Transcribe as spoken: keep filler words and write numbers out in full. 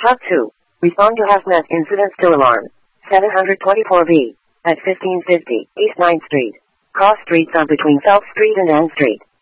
Top two. Respond to hazmat incident still alarm. seven twenty-four B. At fifteen fifty East ninth Street. Cross streets are between South Street and Ann Street.